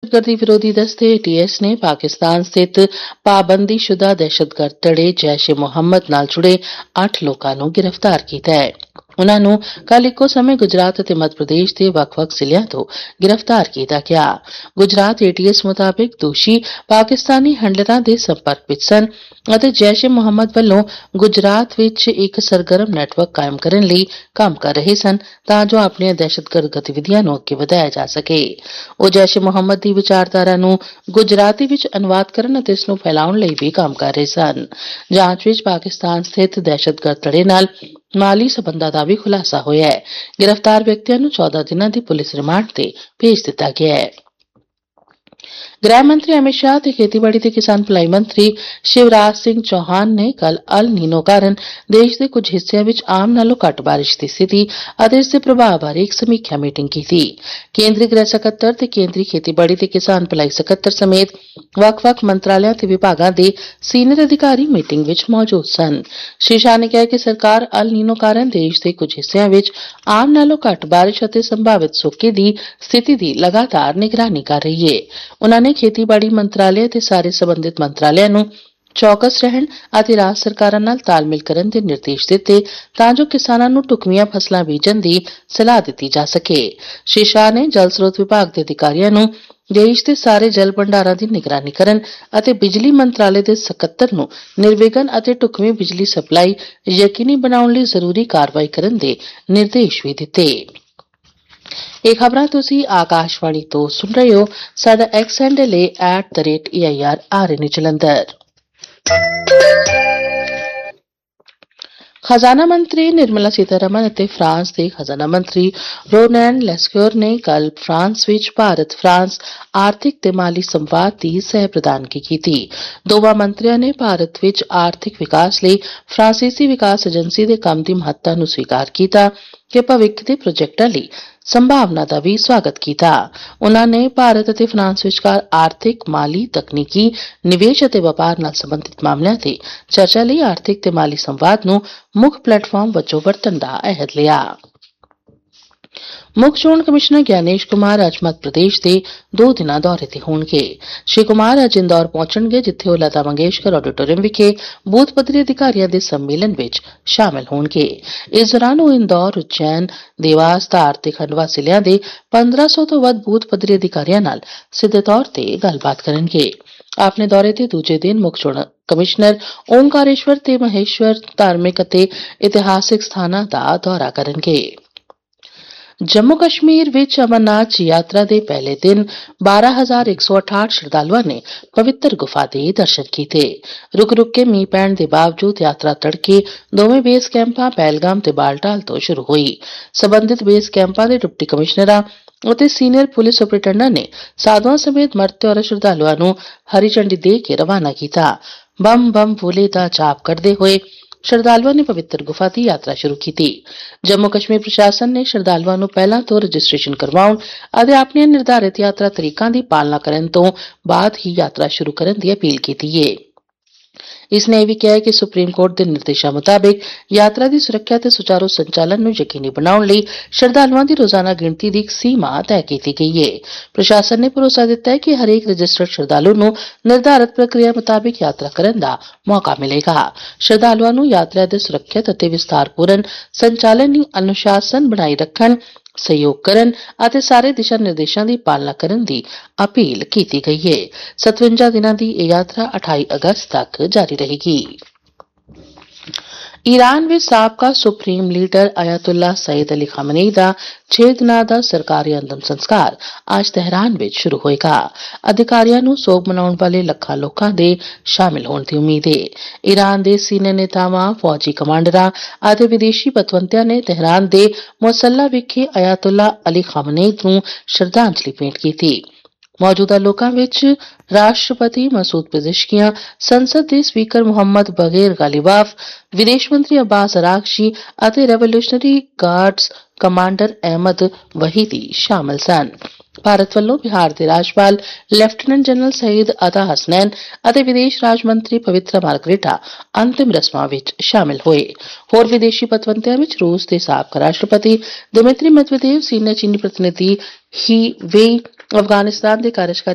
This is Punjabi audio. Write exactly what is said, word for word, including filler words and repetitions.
दहशतगर्दी विरोधी दस्ते ए टी एस ने पाकिस्तान स्थित पाबंदीशुदा दहशतगर्द धड़े जैश ए मुहम्मद नाल जुड़े ਅੱਠ ਲੋਕਾਂ ਨੂੰ गिरफ्तार ਕੀਤਾ ਹੈ। उन्हां नूं कल इक्को समय गुजरात ਅਤੇ मध्य प्रदेश ਦੇ ਵੱਖ-ਵੱਖ ਜ਼ਿਲ੍ਹਿਆਂ ਤੋਂ गिरफ्तार ਕੀਤਾ ਗਿਆ। गुजरात ए टी एस ਮੁਤਾਬਿਕ ਦੋਸ਼ੀ ਪਾਕਿਸਤਾਨੀ ਹੈਂਡਲਰਾਂ ਦੇ ਸੰਪਰਕ ਵਿੱਚ ਸਨ ਅਤੇ ਜੈਸ਼ ਏ ਮੁਹੰਮਦ ਵੱਲੋਂ ਗੁਜਰਾਤ ਵਿੱਚ ਇੱਕ ਸਰਗਰਮ ਨੈਟਵਰਕ ਕਾਇਮ ਕਰਨ ਲਈ ਕੰਮ ਕਰ ਰਹੇ ਸਨ ਤਾਂ ਜੋ ਆਪਣੀਆਂ ਦਹਿਸ਼ਤਗਰਦ ਗਤੀਵਿਧੀਆਂ ਨੂੰ ਅੱਗੇ ਵਧਾਇਆ ਜਾ ਸਕੇ। ਉਹ ਜੈਸ਼ ਏ ਮੁਹੰਮਦ ਦੀ ਵਿਚਾਰਧਾਰਾ ਨੂੰ ਗੁਜਰਾਤੀ ਵਿੱਚ ਅਨੁਵਾਦ ਕਰਨ ਅਤੇ ਇਸ ਨੂੰ ਫੈਲਾਉਣ ਲਈ ਵੀ ਕੰਮ ਕਰ ਰਹੇ ਸਨ। ਜਾਂਚ ਵਿੱਚ ਪਾਕਿਸਤਾਨ ਸਥਿਤ ਦਹਿਸ਼ਤਗਰਦ ਧੜੇ ਨਾਲ ਮਾਲੀ ਸਬੰਧਾਂ ਦਾ ਵੀ ਖੁਲਾਸਾ ਹੋਇਆ ਹੈ। गिरफ्तार ਵਿਅਕਤੀਆਂ ਨੂੰ चौदह ਦਿਨਾਂ ਦੀ ਪੁਲਿਸ ਰਿਮਾਂਡ ਤੇ ਭੇਜ ਦਿੱਤਾ ਗਿਆ ਹੈ। गृह मंत्री अमित शाह ਤੇ ਖੇਤੀਬਾੜੀ ਤੇ ਕਿਸਾਨ ਭਲਾਈ ਮੰਤਰੀ ਸ਼ਿਵਰਾਜ ਸਿੰਘ ਚੌਹਾਨ ਨੇ ਕੱਲ ਅਲ ਨੀਨੋ ਕਾਰਨ ਦੇਸ਼ ਦੇ ਕੁਝ ਹਿੱਸਿਆਂ ਵਿੱਚ ਆਮ ਨਾਲੋਂ ਘੱਟ ਬਾਰਿਸ਼ ਦੀ ਸਥਿਤੀ ਅਤੇ ਇਸ ਦੇ ਪ੍ਰਭਾਵ ਬਾਰੇ ਇੱਕ ਸਮੀਖਿਆ ਮੀਟਿੰਗ ਕੀਤੀ। ਕੇਂਦਰੀ ਗ੍ਰਹਿ ਸਕੱਤਰ ਤੇ ਕੇਂਦਰੀ ਖੇਤੀਬਾੜੀ ਤੇ ਕਿਸਾਨ ਭਲਾਈ ਸਕੱਤਰ ਸਮੇਤ ਵੱਖ-ਵੱਖ ਮੰਤਰਾਲਿਆਂ ਤੇ ਵਿਭਾਗਾਂ ਦੇ ਸੀਨੀਅਰ ਅਧਿਕਾਰੀ ਮੀਟਿੰਗ ਵਿੱਚ ਮੌਜੂਦ ਸਨ। ਸ਼੍ਰੀ ਸ਼ਾਹ ਨੇ ਕਿਹਾ ਕਿ ਸਰਕਾਰ ਅਲ ਨੀਨੋ ਕਾਰਨ ਦੇਸ਼ ਦੇ ਕੁਝ ਹਿੱਸਿਆਂ ਵਿੱਚ ਆਮ ਨਾਲੋਂ ਘੱਟ ਬਾਰਿਸ਼ ਅਤੇ ਸੰਭਾਵਿਤ ਸੋਕੇ ਦੀ ਸਥਿਤੀ ਦੀ ਲਗਾਤਾਰ ਨਿਗਰਾਨੀ ਕਰ ਰਹੀ ਹੈ। ਉਨ੍ਹਾਂ ਨੇ ਖੇਤੀਬਾੜੀ ਮੰਤਰਾਲੇ ਅਤੇ ਸਾਰੇ ਸਬੰਧਿਤ ਮੰਤਰਾਲਿਆਂ ਨੂੰ ਚੌਕਸ ਰਹਿਣ ਅਤੇ ਰਾਜ ਸਰਕਾਰਾਂ ਨਾਲ ਤਾਲਮੇਲ ਕਰਨ ਦੇ ਨਿਰਦੇਸ਼ ਦਿੱਤੇ ਤਾਂ ਜੋ ਕਿਸਾਨਾਂ ਨੂੰ ਢੁਕਵੀਆਂ ਫਸਲਾਂ ਬੀਜਣ ਦੀ ਸਲਾਹ ਦਿੱਤੀ ਜਾ ਸਕੇ। ਸ਼੍ਰੀ ਸ਼ਾਹ ਨੇ ਜਲ ਸਰੋਤ ਵਿਭਾਗ ਦੇ ਅਧਿਕਾਰੀਆਂ ਨੂੰ ਦੇਸ਼ ਦੇ ਸਾਰੇ ਜਲ ਭੰਡਾਰਾਂ ਦੀ ਨਿਗਰਾਨੀ ਕਰਨ ਅਤੇ ਬਿਜਲੀ ਮੰਤਰਾਲੇ ਦੇ ਸਕੱਤਰ ਨੂੰ ਨਿਰਵਿਘਨ ਅਤੇ ਢੁਕਵੀਂ ਬਿਜਲੀ ਸਪਲਾਈ ਯਕੀਨੀ ਬਣਾਉਣ ਲਈ ਜ਼ਰੂਰੀ ਕਾਰਵਾਈ ਕਰਨ ਦੇ ਨਿਰਦੇਸ਼ ਵੀ ਦਿੱਤੇ। ਇਹ ਖਬਰਾਂ ਤੁਸੀਂ ਆਕਾਸ਼ਵਾਣੀ ਤੋਂ ਸੁਣ ਰਹੇ ਹੋ। ਸਾਡਾ ਐਕਸ ਹੈਂਡਲ ਹੈ at the rate A I R R ਐਨ ਜਲੰਧਰ। ਖਜ਼ਾਨਾ ਮੰਤਰੀ ਨਿਰਮਲਾ ਸੀਤਾਰਮਨ ਅਤੇ ਫਰਾਂਸ ਦੇ ਖਜ਼ਾਨਾ ਮੰਤਰੀ ਰੋਨੈਨ ਲੈਸਕਿਓਰ ਨੇ ਕੱਲ ਫਰਾਂਸ ਵਿੱਚ ਭਾਰਤ ਫਰਾਂਸ ਆਰਥਿਕ ਤੇ ਮਾਲੀ ਸੰਵਾਦ ਦੀ ਸਹਿ ਪ੍ਰਧਾਨਗੀ ਕੀਤੀ। ਦੋਵਾਂ ਮੰਤਰੀਆਂ ਨੇ ਭਾਰਤ ਵਿੱਚ ਆਰਥਿਕ ਵਿਕਾਸ ਲਈ ਫਰਾਂਸੀਸੀ ਵਿਕਾਸ ਏਜੰਸੀ ਦੇ ਕੰਮ ਦੀ ਮਹੱਤਤਾ ਨੂੰ ਸਵੀਕਾਰ ਕੀਤਾ ਕਿ ਭਵਿੱਖ ਦੇ ਪ੍ਰੋਜੈਕਟਾਂ ਲਈ ਸੰਭਾਵਨਾ ਦਾ ਵੀ ਸਵਾਗਤ ਕੀਤਾ। ਉਨ੍ਹਾਂ ਨੇ ਭਾਰਤ ਅਤੇ ਫਰਾਂਸ ਵਿਚਕਾਰ ਆਰਥਿਕ, ਮਾਲੀ, ਤਕਨੀਕੀ, ਨਿਵੇਸ਼ ਅਤੇ ਵਪਾਰ ਨਾਲ ਸੰਬੰਧਿਤ ਮਾਮਲਿਆਂ ਤੇ ਚਰਚਾ ਲਈ ਆਰਥਿਕ ਤੇ ਮਾਲੀ ਸੰਵਾਦ ਨੂੰ ਮੁੱਖ ਪਲੇਟਫਾਰਮ ਵਜੋਂ ਵਰਤਣ ਦਾ ਅਹਿਦ ਲਿਆ। ਮੁੱਖ ਚੋਣ ਕਮਿਸ਼ਨਰ ਗਿਆਨੇਸ਼ ਕੁਮਾਰ ਅੱਜ ਮੱਧ ਪ੍ਰਦੇਸ਼ ਦੇ ਦੋ ਦਿਨਾਂ ਦੌਰੇ ਤੇ ਹੋਣਗੇ। ਸ਼੍ਰੀ ਕੁਮਾਰ ਅੱਜ ਇੰਦੌਰ ਪਹੁੰਚਣਗੇ ਜਿੱਥੇ ਉਹ ਲਤਾ ਮੰਗੇਸ਼ਕਰ ਆਡੀਟੋਰੀਅਮ ਵਿਖੇ ਬੂਥ ਪੱਧਰੀ ਅਧਿਕਾਰੀਆਂ ਦੇ ਸੰਮੇਲਨ ਵਿੱਚ ਸ਼ਾਮਲ ਹੋਣਗੇ। ਇਸ ਦੌਰਾਨ ਉਹ ਇੰਦੌਰ, ਉਜੈਨ, ਦੇਵਾਸ, ਧਾਰ ਤੇ ਖੰਡਵਾ ਜ਼ਿਲ੍ਹਿਆਂ ਦੇ ਪੰਦਰਾਂ ਸੌ ਤੋਂ ਵੱਧ ਬੂਥ ਪੱਧਰੀ ਅਧਿਕਾਰੀਆਂ ਨਾਲ ਸਿੱਧੇ ਤੌਰ ਤੇ ਗੱਲਬਾਤ ਕਰਨਗੇ। ਆਪਣੇ ਦੌਰੇ ਦੇ ਦੂਜੇ ਦਿਨ ਮੁੱਖ ਚੋਣ ਕਮਿਸ਼ਨਰ ਓਮਕਾਰੇਸ਼ਵਰ ਤੇ ਮਹੇਸ਼ਵਰ ਧਾਰਮਿਕ ਅਤੇ ਇਤਿਹਾਸਿਕ ਸਥਾਨਾਂ ਦਾ ਦੌਰਾ ਕਰਨਗੇ। ਜੰਮੂ ਕਸ਼ਮੀਰ ਵਿੱਚ ਅਮਰਨਾਥ ਯਾਤਰਾ ਦੇ ਪਹਿਲੇ ਦਿਨ ਬਾਰਾਂ ਹਜ਼ਾਰ ਇੱਕ ਸੌ ਅਠਾਹਠ ਸ਼ਰਧਾਲੂਆਂ ਨੇ ਪਵਿੱਤਰ ਗੁਫਾ ਦੇ ਦਰਸ਼ਨ ਕੀਤੇ। ਰੁਕ ਰੁਕ ਕੇ ਮੀਂਹ ਪੈਣ ਦੇ ਬਾਵਜੂਦ ਯਾਤਰਾ ਤੜਕੇ ਦੋਵੇਂ ਬੇਸ ਕੈਂਪਾਂ ਪਹਿਲਗਾਮ ਤੇ ਬਾਲਟਾਲ ਤੋਂ ਸ਼ੁਰੂ ਹੋਈ। ਸਬੰਧਿਤ ਬੇਸ ਕੈਂਪਾਂ ਦੇ ਡਿਪਟੀ ਕਮਿਸ਼ਨਰਾਂ ਅਤੇ ਸੀਨੀਅਰ ਪੁਲਿਸ ਸੁਪਰਡੈਂਟਾਂ ਨੇ ਸਾਧੂਆਂ ਸਮੇਤ ਮਰਦ ਤੇ ਔਰਤ ਸ਼ਰਧਾਲੂਆਂ ਨੂੰ ਹਰੀ ਝੰਡੀ ਦੇ ਕੇ ਰਵਾਨਾ ਕੀਤਾ। ਬੰਮ ਬੰਮ ਭੋਲੇ ਦਾ ਜਾਪ ਕਰਦੇ ਹੋਏ ਸ਼ਰਧਾਲੂਆਂ ਨੇ ਪਵਿੱਤਰ ਗੁਫਾ ਦੀ ਯਾਤਰਾ ਸ਼ੁਰੂ ਕੀਤੀ। ਜੰਮੂ ਕਸ਼ਮੀਰ ਪ੍ਰਸ਼ਾਸਨ ਨੇ ਸ਼ਰਧਾਲੂਆਂ ਨੂੰ ਪਹਿਲਾਂ ਤੋਂ ਰਜਿਸਟ੍ਰੇਸ਼ਨ ਕਰਵਾਉਣ ਅਤੇ ਆਪਣੀਆਂ ਨਿਰਧਾਰਿਤ ਯਾਤਰਾ ਤਰੀਕਾਂ ਦੀ ਪਾਲਣਾ ਕਰਨ ਤੋਂ ਬਾਅਦ ਹੀ ਯਾਤਰਾ ਸ਼ੁਰੂ ਕਰਨ ਦੀ ਅਪੀਲ ਕੀਤੀ ਹੈ। ਇਸ ਨੇ ਇਹ ਵੀ ਕਿਹਾ ਹੈ ਕਿ ਸੁਪਰੀਮ ਕੋਰਟ ਦੇ ਨਿਰਦੇਸ਼ਾਂ ਮੁਤਾਬਿਕ ਯਾਤਰਾ ਦੀ ਸੁਰੱਖਿਆ ਤੇ ਸੁਚਾਰੂ ਸੰਚਾਲਨ ਨੂੰ ਯਕੀਨੀ ਬਣਾਉਣ ਲਈ ਸ਼ਰਧਾਲੂਆਂ ਦੀ ਰੋਜ਼ਾਨਾ ਗਿਣਤੀ ਦੀ ਇੱਕ ਸੀਮਾ ਤੈਅ ਕੀਤੀ ਗਈ ਹੈ। ਪ੍ਰਸ਼ਾਸਨ ਨੇ ਭਰੋਸਾ ਦਿੱਤਾ ਹੈ ਕਿ ਹਰੇਕ ਰਜਿਸਟਰਡ ਸ਼ਰਧਾਲੂ ਨੂੰ ਨਿਰਧਾਰਤ ਪ੍ਰਕਿਰਿਆ ਮੁਤਾਬਿਕ ਯਾਤਰਾ ਕਰਨ ਦਾ ਮੌਕਾ ਮਿਲੇਗਾ। ਸ਼ਰਧਾਲੂਆਂ ਨੂੰ ਯਾਤਰਾ ਦੇ ਸੁਰੱਖਿਅਤ ਅਤੇ ਵਿਸਥਾਰਪੂਰਨ ਸੰਚਾਲਨ ਲਈ ਅਨੁਸ਼ਾਸਨ ਬਣਾਈ ਰੱਖਣ, ਸਹਿਯੋਗ ਕਰਨ ਅਤੇ ਸਾਰੇ ਦਿਸ਼ਾ ਨਿਰਦੇਸ਼ਾਂ ਦੀ ਪਾਲਣਾ ਕਰਨ ਦੀ ਅਪੀਲ ਕੀਤੀ ਗਈ ਹੈ। ਸਤਵੰਜਾ ਦਿਨਾਂ ਦੀ ਇਹ ਯਾਤਰਾ ਅਠਾਈ ਅਗਸਤ ਤੱਕ ਜਾਰੀ ਰਹੇਗੀ। ईरान ਵਿੱਚ ਸਾਬਕਾ ਸੁਪਰੀਮ ਲੀਡਰ ਅਯਾਤੁੱਲਾ ਸਈਦ ਅਲੀ ਖਾਮਨੇਈ ਦਾ ਛੇ ਦਿਨਾਂ ਦਾ ਸਰਕਾਰੀ ਅੰਤਮ ਸੰਸਕਾਰ ਅੱਜ ਤਹਿਰਾਨ ਵਿੱਚ ਸ਼ੁਰੂ ਹੋਏਗਾ। ਅਧਿਕਾਰੀਆਂ ਨੂੰ ਸੋਗ ਮਨਾਉਣ ਵਾਲੇ ਲੱਖਾਂ ਲੋਕਾਂ ਦੇ ਸ਼ਾਮਿਲ ਹੋਣ ਦੀ ਉਮੀਦ ਹੈ। ਈਰਾਨ ਦੇ ਸੀਨੀਅਰ ਨੇਤਾਵਾਂ, ਫੌਜੀ ਕਮਾਂਡਰਾਂ ਅਤੇ ਵਿਦੇਸ਼ੀ ਪਤਵੰਤਿਆਂ ਨੇ ਤਹਿਰਾਨ ਦੇ ਮੁਸੱਲਾ ਵਿਖੇ ਅਯਾਤੁੱਲਾ ਅਲੀ ਖਾਮਨੇਈ ਨੂੰ ਸ਼ਰਧਾਂਜਲੀ ਭੇਂਟ ਕੀਤੀ। ਮੌਜੂਦਾ ਲੋਕਾਂ ਵਿੱਚ ਰਾਸ਼ਟਰਪਤੀ ਮਸੂਦ ਪੇਜ਼ਸ਼ਕੀਆਂ, ਸੰਸਦ ਦੇ ਸਪੀਕਰ ਮੁਹੰਮਦ ਬਗੇਰ ਗਾਲਿਬਾਫ, ਵਿਦੇਸ਼ ਮੰਤਰੀ ਅਬਾਸ ਅਰਾਗਚੀ ਅਤੇ ਰੈਵੋਲੂਸ਼ਨਰੀ ਗਾਰਡਜ਼ ਕਮਾਂਡਰ ਅਹਿਮਦ ਵਹੀਦੀ ਸ਼ਾਮਲ ਸਨ। ਭਾਰਤ ਵੱਲੋਂ ਬਿਹਾਰ ਦੇ ਰਾਜਪਾਲ ਲੈਫਟੀਨੈਂਟ ਜਨਰਲ ਸਈਦ ਅਤਾ ਹਸਨੈਨ ਅਤੇ ਵਿਦੇਸ਼ ਰਾਜ ਮੰਤਰੀ ਪਵਿੱਤਰਾ ਮਾਰਗਰੇਟਾ ਅੰਤਿਮ ਰਸਮਾਂ ਵਿੱਚ ਸ਼ਾਮਲ ਹੋਏ। ਹੋਰ ਵਿਦੇਸ਼ੀ ਪਤਵੰਤਿਆਂ ਵਿੱਚ ਰੂਸ ਦੇ ਸਾਬਕਾ ਰਾਸ਼ਟਰਪਤੀ ਦਿਮਿਤਰੀ ਮੈਦਵੇਦੇਵ, ਸੀਨੀਅਰ ਚੀਨੀ ਪ੍ਰਤੀਨਿਧੀ ਹੀ ਵੇਈ, ਅਫਗਾਨਿਸਤਾਨ ਦੇ ਕਾਰਜਕਾਰੀ